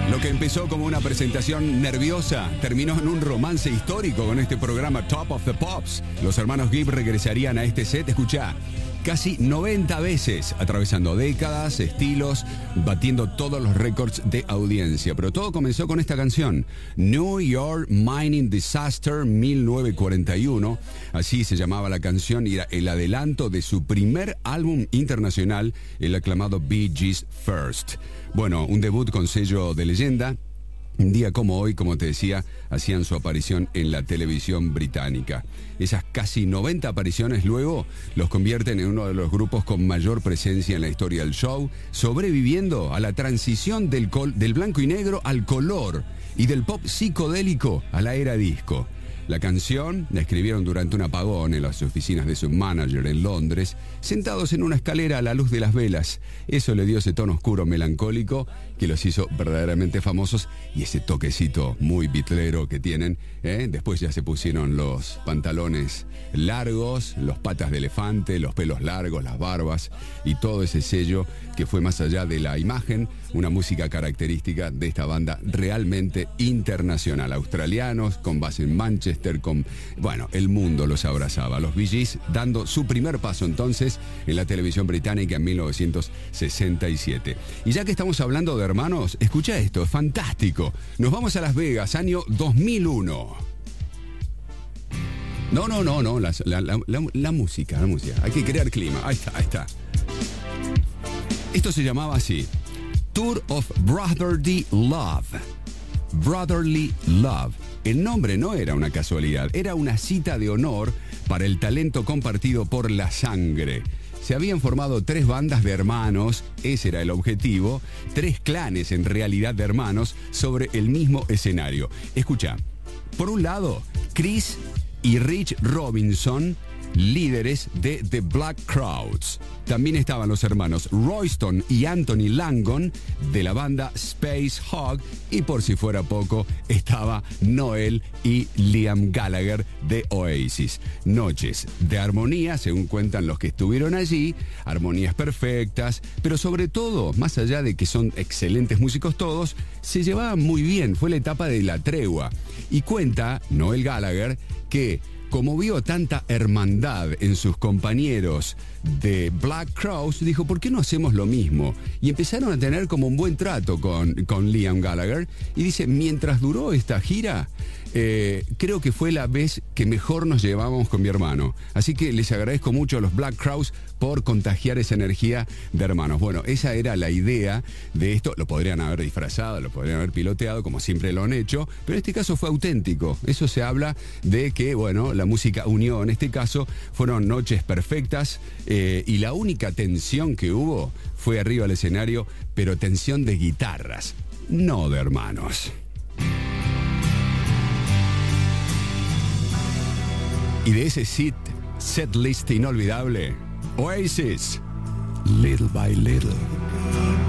Lo que empezó como una presentación nerviosa terminó en un romance histórico con este programa Top of the Pops. Los hermanos Gibb regresarían a este set, escuchá, casi 90 veces, atravesando décadas, estilos, batiendo todos los récords de audiencia. Pero todo comenzó con esta canción, New York Mining Disaster 1941. Así se llamaba la canción y era el adelanto de su primer álbum internacional, el aclamado Bee Gees First. Bueno, un debut con sello de leyenda. Un día como hoy, como te decía, hacían su aparición en la televisión británica. Esas casi 90 apariciones luego los convierten en uno de los grupos con mayor presencia en la historia del show, sobreviviendo a la transición del blanco y negro al color y del pop psicodélico a la era disco. La canción la escribieron durante un apagón en las oficinas de su manager en Londres, sentados en una escalera a la luz de las velas. Eso le dio ese tono oscuro melancólico que los hizo verdaderamente famosos y ese toquecito muy bitlero que tienen. Después ya se pusieron los pantalones largos, los patas de elefante, los pelos largos, las barbas y todo ese sello que fue más allá de la imagen, una música característica de esta banda realmente internacional. Australianos, con base en Manchester, el mundo los abrazaba. Los Bee Gees dando su primer paso entonces en la televisión británica en 1967. Y ya que estamos hablando de hermanos, escucha esto, es fantástico. Nos vamos a Las Vegas, año 2001. No, la música. Hay que crear clima. Ahí está. Esto se llamaba así, Tour of Brotherly Love. Brotherly Love. El nombre no era una casualidad, era una cita de honor para el talento compartido por la sangre. Se habían formado 3 bandas de hermanos, ese era el objetivo, 3 clanes en realidad de hermanos sobre el mismo escenario. Escucha, por un lado, Chris y Rich Robinson, líderes de The Black Crowes. También estaban los hermanos Royston y Anthony Langon de la banda Space Hog, y por si fuera poco estaba Noel y Liam Gallagher de Oasis. Noches de armonía, según cuentan los que estuvieron allí, armonías perfectas, pero sobre todo, más allá de que son excelentes músicos todos, se llevaban muy bien, fue la etapa de la tregua. Y cuenta Noel Gallagher que como vio tanta hermandad en sus compañeros de Black Crowes, dijo, ¿por qué no hacemos lo mismo? Y empezaron a tener como un buen trato con Liam Gallagher. Y dice, mientras duró esta gira, creo que fue la vez que mejor nos llevamos con mi hermano. Así que les agradezco mucho a los Black Crowes por contagiar esa energía de hermanos. Bueno, esa era la idea de esto. Lo podrían haber disfrazado, lo podrían haber piloteado, como siempre lo han hecho, pero en este caso fue auténtico. Eso se habla de que, bueno, la música unió. En este caso fueron noches perfectas, y la única tensión que hubo fue arriba del escenario, pero tensión de guitarras, no de hermanos. Y de ese set list inolvidable, Oasis, Little by Little.